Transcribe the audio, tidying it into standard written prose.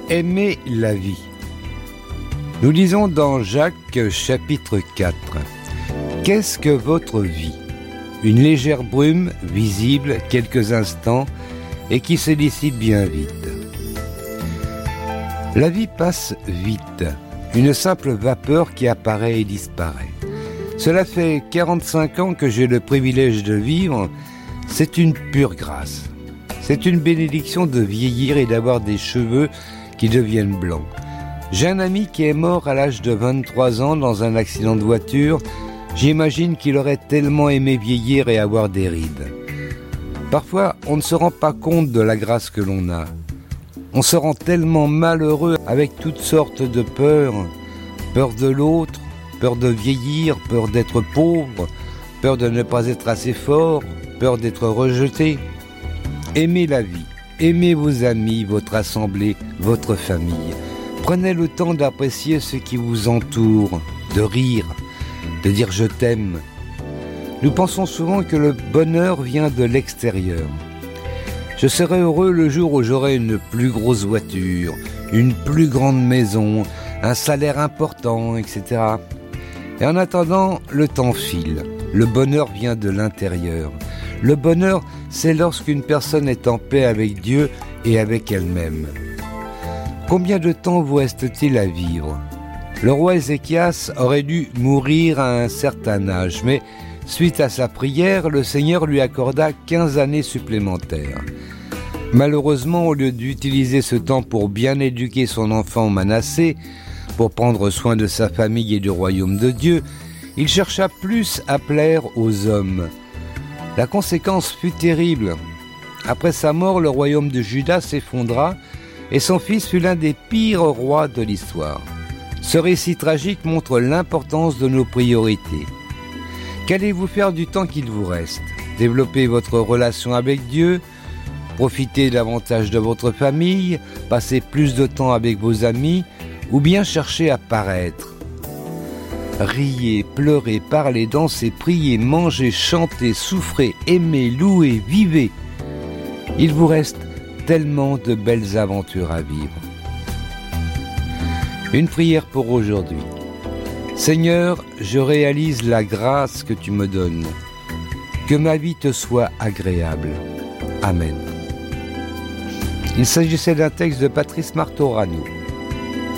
Aimer la vie. Nous lisons dans Jacques chapitre 4. Qu'est-ce que votre vie ? Une légère brume, visible quelques instants et qui se dissipe bien vite. La vie passe vite, une simple vapeur qui apparaît et disparaît. Cela fait 45 ans que j'ai le privilège de vivre, c'est une pure grâce. C'est une bénédiction de vieillir et d'avoir des cheveux qui deviennent blancs. J'ai un ami qui est mort à l'âge de 23 ans dans un accident de voiture. J'imagine qu'il aurait tellement aimé vieillir et avoir des rides. Parfois, on ne se rend pas compte de la grâce que l'on a. On se rend tellement malheureux avec toutes sortes de peurs. Peur de l'autre, peur de vieillir, peur d'être pauvre, peur de ne pas être assez fort, peur d'être rejeté. Aimez la vie, aimez vos amis, votre assemblée, votre famille. Prenez le temps d'apprécier ce qui vous entoure, de rire, de dire « je t'aime ». Nous pensons souvent que le bonheur vient de l'extérieur. Je serai heureux le jour où j'aurai une plus grosse voiture, une plus grande maison, un salaire important, etc. Et en attendant, le temps file. Le bonheur vient de l'intérieur. Le bonheur, c'est lorsqu'une personne est en paix avec Dieu et avec elle-même. Combien de temps vous reste-t-il à vivre ? Le roi Ézéchias aurait dû mourir à un certain âge, mais suite à sa prière, le Seigneur lui accorda 15 années supplémentaires. Malheureusement, au lieu d'utiliser ce temps pour bien éduquer son enfant Manassé, pour prendre soin de sa famille et du royaume de Dieu, il chercha plus à plaire aux hommes. La conséquence fut terrible. Après sa mort, le royaume de Juda s'effondra et son fils fut l'un des pires rois de l'histoire. Ce récit tragique montre l'importance de nos priorités. Qu'allez-vous faire du temps qu'il vous reste ? Développer votre relation avec Dieu, profiter davantage de votre famille, passer plus de temps avec vos amis, ou bien chercher à paraître. Riez, pleurez, parlez, dansez, priez, mangez, chantez, souffrez, aimez, louez, vivez. Il vous reste tellement de belles aventures à vivre. Une prière pour aujourd'hui. Seigneur, je réalise la grâce que tu me donnes. Que ma vie te soit agréable. Amen. Il s'agissait d'un texte de Patrice Martorano.